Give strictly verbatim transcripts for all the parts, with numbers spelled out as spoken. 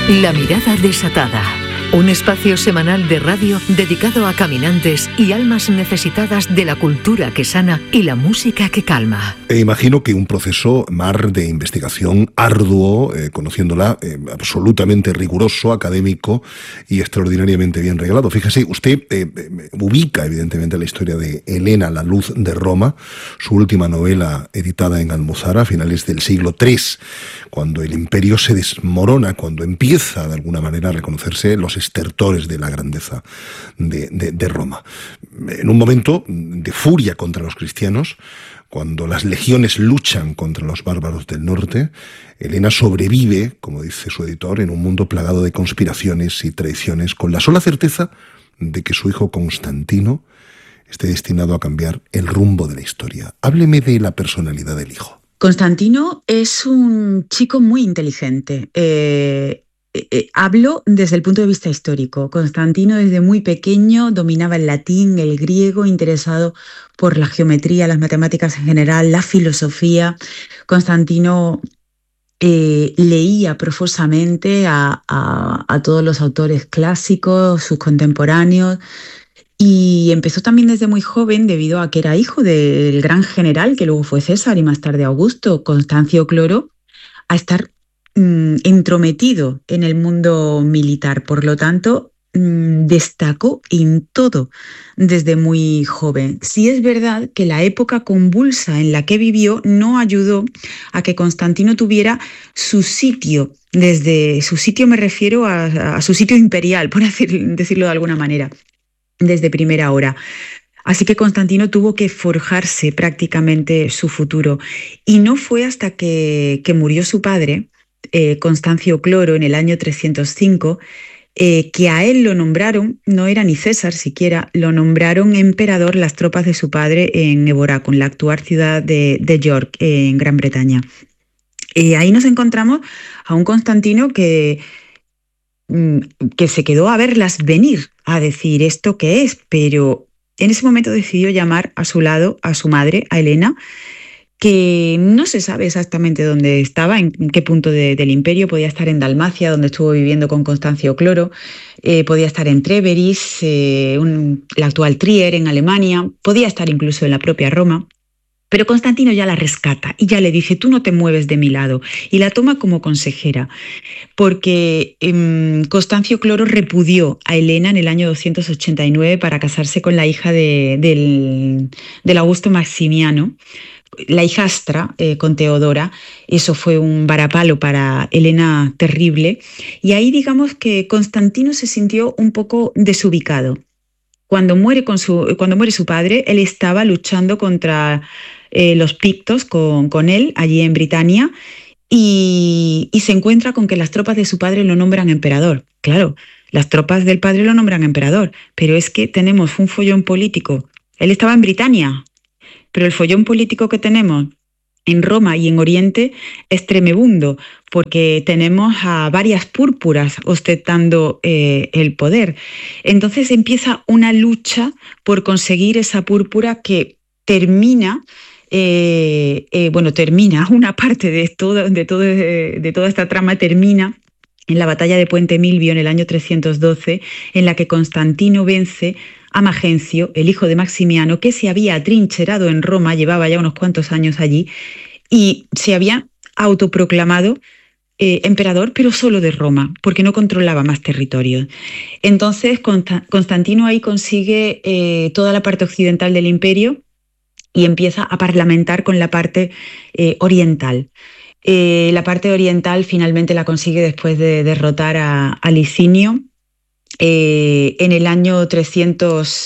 La mirada desatada. Un espacio semanal de radio dedicado a caminantes y almas necesitadas de la cultura que sana y la música que calma. E imagino que un proceso, Mar, de investigación arduo, eh, conociéndola, eh, absolutamente riguroso, académico y extraordinariamente bien regalado. Fíjese, usted eh, ubica evidentemente la historia de Elena, la luz de Roma, su última novela editada en Almozara a finales del siglo tercero, cuando el imperio se desmorona, cuando empieza de alguna manera a reconocerse los estertores de la grandeza de, de, de Roma. En un momento de furia contra los cristianos, cuando las legiones luchan contra los bárbaros del norte, Elena sobrevive, como dice su editor, en un mundo plagado de conspiraciones y traiciones, con la sola certeza de que su hijo Constantino esté destinado a cambiar el rumbo de la historia. Hábleme de la personalidad del hijo. Constantino es un chico muy inteligente. Eh, eh, hablo desde el punto de vista histórico. Constantino desde muy pequeño dominaba el latín, el griego, interesado por la geometría, las matemáticas en general, la filosofía. Constantino eh, leía profusamente a, a, a todos los autores clásicos, sus contemporáneos. Y empezó también desde muy joven, debido a que era hijo del gran general, que luego fue César y más tarde Augusto, Constancio Cloro, a estar mmm, entrometido en el mundo militar. Por lo tanto, mmm, destacó en todo desde muy joven. Sí es verdad que la época convulsa en la que vivió no ayudó a que Constantino tuviera su sitio. Desde su sitio me refiero a, a su sitio imperial, por decir, decirlo de alguna manera, desde primera hora. Así que Constantino tuvo que forjarse prácticamente su futuro. Y no fue hasta que, que murió su padre, eh, Constancio Cloro, en el año trescientos cinco, eh, que a él lo nombraron, no era ni César siquiera, lo nombraron emperador las tropas de su padre en Eboracum, la actual ciudad de, de York, eh, en Gran Bretaña. Eh, ahí nos encontramos a un Constantino que... que se quedó a verlas venir, a decir esto qué es, pero en ese momento decidió llamar a su lado a su madre, a Helena, que no se sabe exactamente dónde estaba, en qué punto de, del imperio. Podía estar en Dalmacia, donde estuvo viviendo con Constancio Cloro, eh, podía estar en Treveris, eh, un, la actual Trier, en Alemania, podía estar incluso en la propia Roma. Pero Constantino ya la rescata y ya le dice: tú no te mueves de mi lado, y la toma como consejera, porque eh, Constancio Cloro repudió a Helena en el año doscientos ochenta y nueve para casarse con la hija de, del, del Augusto Maximiano, la hijastra, eh, con Teodora. Eso fue un varapalo para Helena terrible, y ahí digamos que Constantino se sintió un poco desubicado. Cuando muere, con su, cuando muere su padre, él estaba luchando contra eh, los pictos con, con él allí en Britania, y, y se encuentra con que las tropas de su padre lo nombran emperador. Claro, las tropas del padre lo nombran emperador, pero es que tenemos un follón político. Él estaba en Britania, pero el follón político que tenemos en Roma y en Oriente es tremebundo, porque tenemos a varias púrpuras ostentando eh, el poder. Entonces empieza una lucha por conseguir esa púrpura que termina, eh, eh, bueno, termina, una parte de, todo, de, todo, de toda esta trama termina en la batalla de Puente Milvio en el año trescientos doce, en la que Constantino vence a Magencio, el hijo de Maximiano, que se había atrincherado en Roma, llevaba ya unos cuantos años allí, y se había autoproclamado eh, emperador, pero solo de Roma, porque no controlaba más territorios. Entonces Constantino ahí consigue eh, toda la parte occidental del imperio y empieza a parlamentar con la parte eh, oriental. Eh, la parte oriental finalmente la consigue después de derrotar a, a Licinio, Eh, en el año trescientos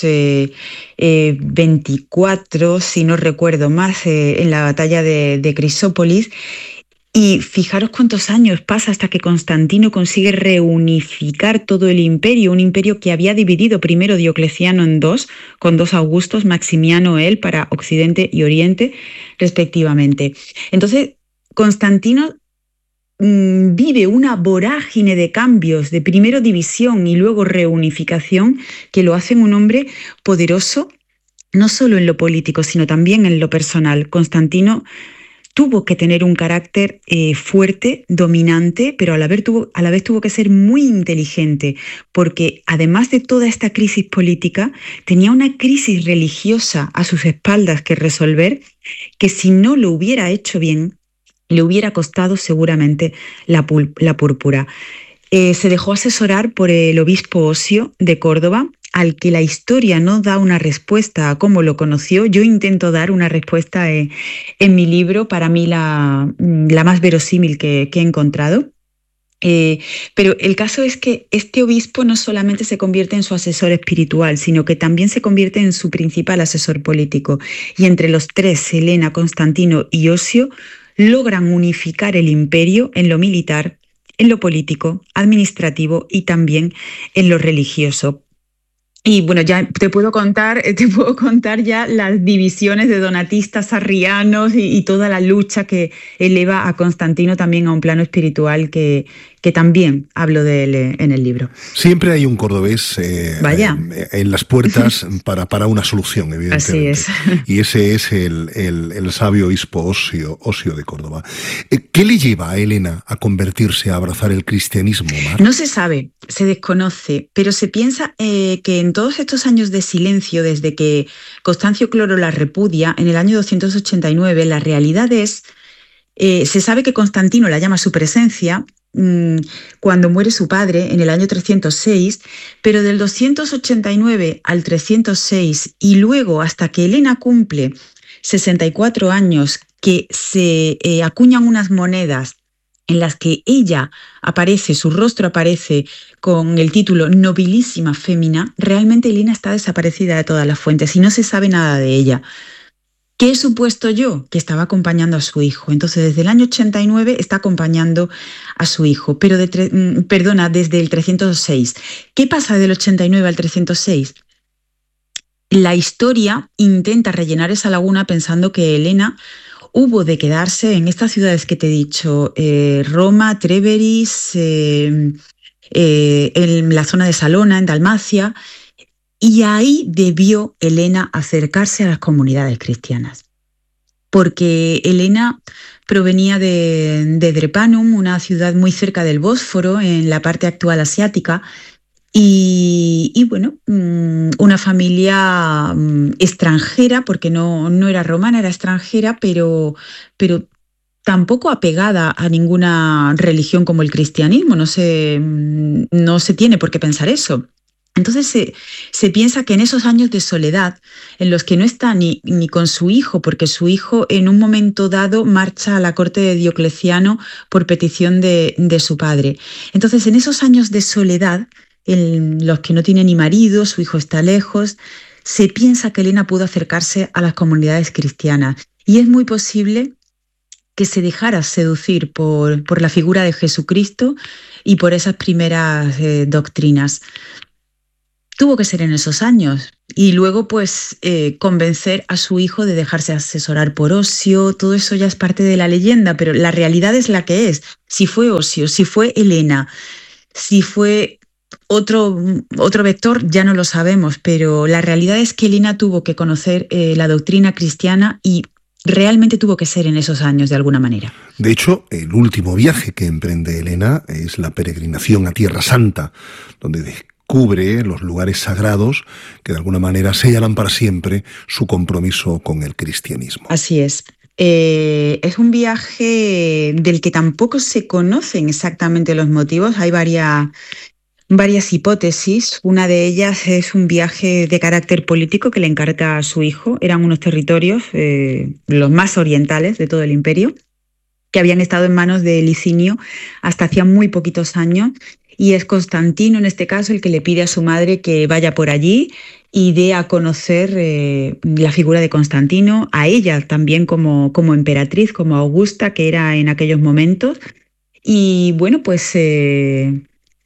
veinticuatro, si no recuerdo más, eh, en la batalla de, de Crisópolis. Y fijaros cuántos años pasa hasta que Constantino consigue reunificar todo el imperio, un imperio que había dividido primero Diocleciano en dos, con dos Augustos, Maximiano, él, para Occidente y Oriente, respectivamente. Entonces, Constantino vive una vorágine de cambios, de primero división y luego reunificación, que lo hacen un hombre poderoso, no solo en lo político, sino también en lo personal. Constantino tuvo que tener un carácter eh, fuerte, dominante, pero a la, vez tuvo, a la vez tuvo que ser muy inteligente, porque además de toda esta crisis política, tenía una crisis religiosa a sus espaldas que resolver, que si no lo hubiera hecho bien, le hubiera costado seguramente la, pul- la púrpura. Eh, se dejó asesorar por el obispo Osio de Córdoba, al que la historia no da una respuesta a cómo lo conoció. Yo intento dar una respuesta en, en mi libro, para mí la, la más verosímil que, que he encontrado. Eh, pero el caso es que este obispo no solamente se convierte en su asesor espiritual, sino que también se convierte en su principal asesor político. Y entre los tres, Helena, Constantino y Osio, logran unificar el imperio en lo militar, en lo político, administrativo y también en lo religioso. Y bueno, ya te puedo contar, te puedo contar ya las divisiones de donatistas, arrianos y, y toda la lucha que eleva a Constantino también a un plano espiritual que, que también hablo de él en el libro. Siempre hay un cordobés eh, Vaya. eh, en las puertas para, para una solución, evidentemente. Así es. Y ese es el, el, el sabio obispo Osio, Osio de Córdoba. ¿Qué le lleva a Helena a convertirse, a abrazar el cristianismo, Mar? No se sabe, se desconoce, pero se piensa eh, que en todos estos años de silencio, desde que Constancio Cloro la repudia, en el año doscientos ochenta y nueve, la realidad es, eh, se sabe que Constantino la llama a su presencia mmm, cuando muere su padre en el año trescientos seis, pero del doscientos ochenta y nueve al trescientos seis y luego hasta que Helena cumple sesenta y cuatro años, que se eh, acuñan unas monedas en las que ella aparece, su rostro aparece con el título Nobilísima Fémina, realmente Helena está desaparecida de todas las fuentes y no se sabe nada de ella. ¿Qué he supuesto yo? Que estaba acompañando a su hijo. Entonces, desde el año ochenta y nueve está acompañando a su hijo, pero de tre- perdona, desde el trescientos seis. ¿Qué pasa del ochenta y nueve al trescientos seis? La historia intenta rellenar esa laguna pensando que Helena hubo de quedarse en estas ciudades que te he dicho, eh, Roma, Tréveris, eh, eh, en la zona de Salona, en Dalmacia, y ahí debió Helena acercarse a las comunidades cristianas, porque Helena provenía de, de Drepanum, una ciudad muy cerca del Bósforo, en la parte actual asiática, y, y bueno, una familia extranjera, porque no, no era romana, era extranjera, pero, pero tampoco apegada a ninguna religión como el cristianismo, no se, no se tiene por qué pensar eso. Entonces se, se piensa que en esos años de soledad, en los que no está ni, ni con su hijo, porque su hijo en un momento dado marcha a la corte de Diocleciano por petición de, de su padre. Entonces, en esos años de soledad, en los que no tiene ni marido, su hijo está lejos, se piensa que Helena pudo acercarse a las comunidades cristianas. Y es muy posible que se dejara seducir por, por la figura de Jesucristo y por esas primeras eh, doctrinas. Tuvo que ser en esos años. Y luego, pues, eh, convencer a su hijo de dejarse asesorar por Osio. Todo eso ya es parte de la leyenda, pero la realidad es la que es. Si fue Osio, si fue Helena, si fue otro, otro vector, ya no lo sabemos, pero la realidad es que Helena tuvo que conocer eh, la doctrina cristiana y realmente tuvo que ser en esos años, de alguna manera. De hecho, el último viaje que emprende Helena es la peregrinación a Tierra Santa, donde descubre los lugares sagrados que de alguna manera señalan para siempre su compromiso con el cristianismo. Así es. Eh, es un viaje del que tampoco se conocen exactamente los motivos. Hay varias, varias hipótesis. Una de ellas es un viaje de carácter político que le encarga a su hijo. Eran unos territorios, eh, los más orientales de todo el imperio, que habían estado en manos de Licinio hasta hacía muy poquitos años. Y es Constantino, en este caso, el que le pide a su madre que vaya por allí y dé a conocer eh, la figura de Constantino, a ella también como, como emperatriz, como Augusta, que era en aquellos momentos. Y bueno, pues eh,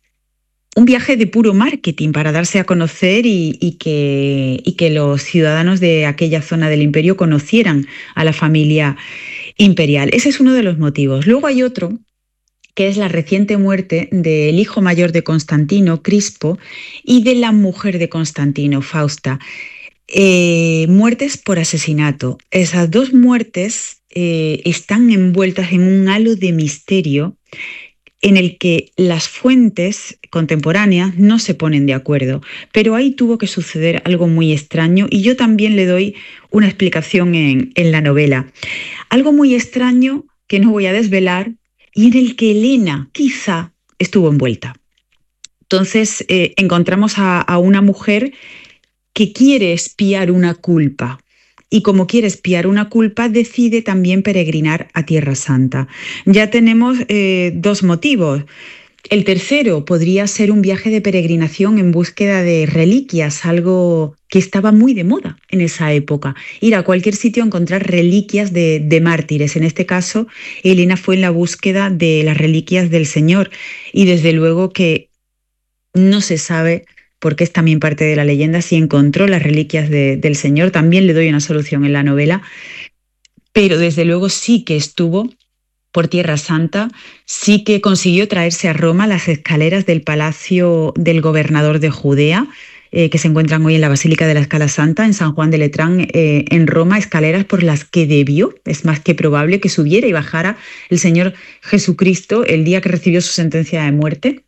un viaje de puro marketing para darse a conocer y, y, que, y que los ciudadanos de aquella zona del imperio conocieran a la familia imperial. Ese es uno de los motivos. Luego hay otro, que es la reciente muerte del hijo mayor de Constantino, Crispo, y de la mujer de Constantino, Fausta. Eh, muertes por asesinato. Esas dos muertes eh, están envueltas en un halo de misterio en el que las fuentes contemporáneas no se ponen de acuerdo. Pero ahí tuvo que suceder algo muy extraño y yo también le doy una explicación en, en la novela. Algo muy extraño que no voy a desvelar y en el que Elena quizá estuvo envuelta. Entonces eh, encontramos a, a una mujer que quiere expiar una culpa. Y como quiere expiar una culpa, decide también peregrinar a Tierra Santa. Ya tenemos eh, dos motivos. El tercero podría ser un viaje de peregrinación en búsqueda de reliquias, algo que estaba muy de moda en esa época. Ir a cualquier sitio a encontrar reliquias de, de mártires. En este caso, Elena fue en la búsqueda de las reliquias del Señor. Y desde luego que no se sabe, porque es también parte de la leyenda, si encontró las reliquias de, del Señor. También le doy una solución en la novela, pero desde luego sí que estuvo por Tierra Santa, sí que consiguió traerse a Roma las escaleras del palacio del gobernador de Judea, eh, que se encuentran hoy en la Basílica de la Escala Santa, en San Juan de Letrán, eh, en Roma, escaleras por las que debió, es más que probable, que subiera y bajara el Señor Jesucristo el día que recibió su sentencia de muerte.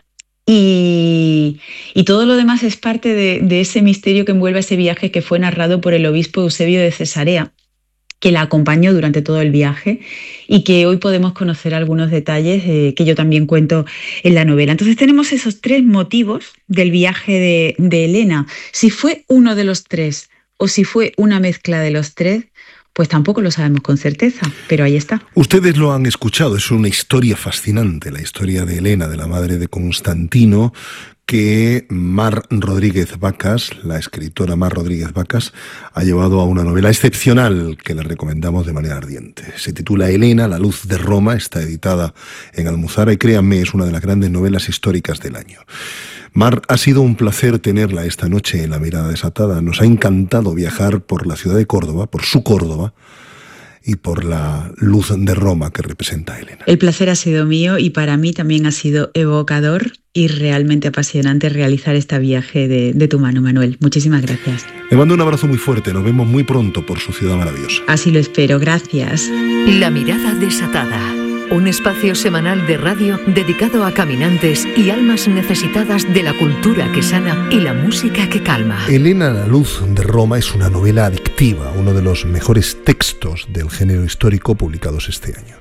Y, y todo lo demás es parte de, de ese misterio que envuelve ese viaje que fue narrado por el obispo Eusebio de Cesarea, que la acompañó durante todo el viaje y que hoy podemos conocer algunos detalles eh, que yo también cuento en la novela. Entonces tenemos esos tres motivos del viaje de, de Elena. Si fue uno de los tres o si fue una mezcla de los tres, pues tampoco lo sabemos con certeza, pero ahí está. Ustedes lo han escuchado, es una historia fascinante, la historia de Elena, de la madre de Constantino, que Mar Rodríguez Vacas, la escritora Mar Rodríguez Vacas, ha llevado a una novela excepcional que le recomendamos de manera ardiente. Se titula Elena, la luz de Roma, está editada en Almuzara y créanme, es una de las grandes novelas históricas del año. Mar, ha sido un placer tenerla esta noche en La Mirada Desatada. Nos ha encantado viajar por la ciudad de Córdoba, por su Córdoba, y por la luz de Roma que representa a Elena. El placer ha sido mío y para mí también ha sido evocador y realmente apasionante realizar este viaje de, de tu mano, Manuel. Muchísimas gracias. Le mando un abrazo muy fuerte. Nos vemos muy pronto por su ciudad maravillosa. Así lo espero. Gracias. La Mirada Desatada. Un espacio semanal de radio dedicado a caminantes y almas necesitadas de la cultura que sana y la música que calma. Elena, la luz de Roma es una novela adictiva, uno de los mejores textos del género histórico publicados este año.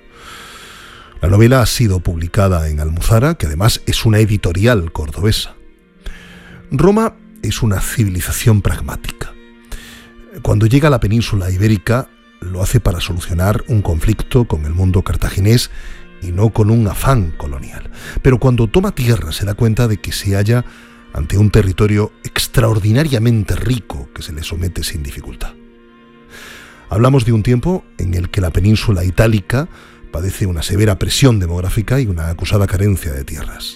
La novela ha sido publicada en Almuzara, que además es una editorial cordobesa. Roma es una civilización pragmática. Cuando llega a la península ibérica, lo hace para solucionar un conflicto con el mundo cartaginés y no con un afán colonial. Pero cuando toma tierra se da cuenta de que se halla ante un territorio extraordinariamente rico que se le somete sin dificultad. Hablamos de un tiempo en el que la península itálica padece una severa presión demográfica y una acusada carencia de tierras.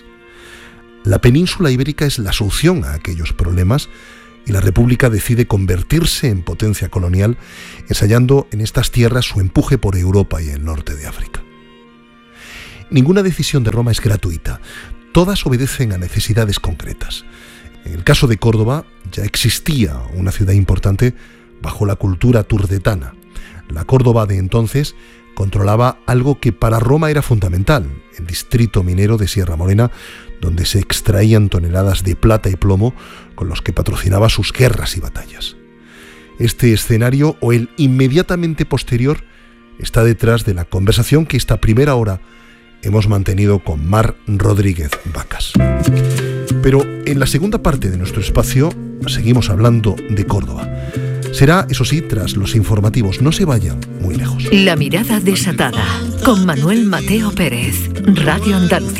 La península ibérica es la solución a aquellos problemas y la República decide convertirse en potencia colonial, ensayando en estas tierras su empuje por Europa y el norte de África. Ninguna decisión de Roma es gratuita, todas obedecen a necesidades concretas. En el caso de Córdoba, ya existía una ciudad importante bajo la cultura turdetana. La Córdoba de entonces controlaba algo que para Roma era fundamental, el distrito minero de Sierra Morena, donde se extraían toneladas de plata y plomo con los que patrocinaba sus guerras y batallas. Este escenario, o el inmediatamente posterior, está detrás de la conversación que esta primera hora hemos mantenido con Mar Rodríguez Vacas. Pero en la segunda parte de nuestro espacio seguimos hablando de Córdoba. Será, eso sí, tras los informativos. No se vayan muy lejos. La Mirada Desatada, con Manuel Mateo Pérez, Radio Andalucía.